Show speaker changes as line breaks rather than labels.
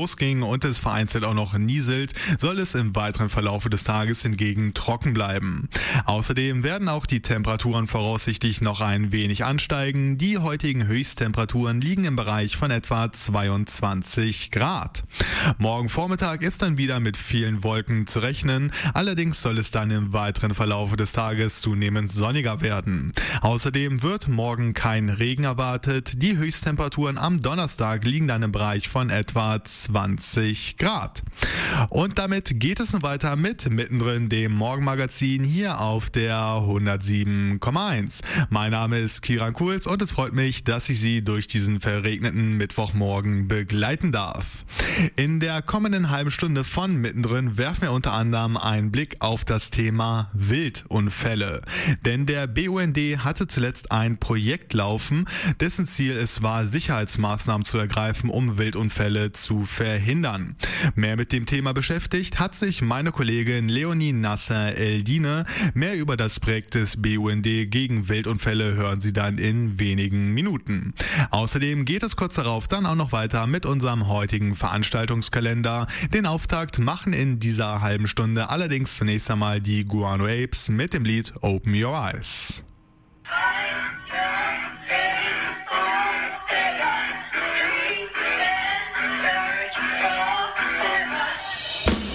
losging und es vereinzelt auch noch nieselt, soll es im weiteren Verlauf des Tages hingegen trocken bleiben. Außerdem werden auch die Temperaturen voraussichtlich noch ein wenig ansteigen. Die heutigen Höchsttemperaturen liegen im Bereich von etwa 22 Grad. Morgen Vormittag ist dann wieder mit vielen Wolken zu rechnen. Allerdings soll es dann im weiteren Verlauf des Tages zunehmend sonniger werden. Außerdem wird morgen kein Regen erwartet. Die Höchsttemperaturen am Donnerstag liegen dann im Bereich von etwa 20 Grad. Und damit geht es nun weiter mit Mittendrin, dem Morgenmagazin hier auf der 107,1. Mein Name ist Kiran Kurz und es freut mich, dass ich Sie durch diesen verregneten Mittwochmorgen begleiten darf. In der kommenden halben Stunde von Mittendrin werfen wir unter anderem einen Blick auf das Thema Wildunfälle. Denn der BUND hatte zuletzt ein Projekt laufen, dessen Ziel es war, Sicherheitsmaßnahmen zu ergreifen, um Wildunfälle zu verhindern. Mehr mit dem Thema beschäftigt hat sich meine Kollegin Leonie Nasser-Eldine. Mehr über das Projekt des BUND gegen Wildunfälle hören Sie dann in wenigen Minuten. Außerdem geht es kurz darauf dann auch noch weiter mit unserem heutigen Veranstaltungskalender. Den Auftakt machen in dieser halben Stunde allerdings zunächst einmal die Guano Apes mit dem Lied Open Your Eyes.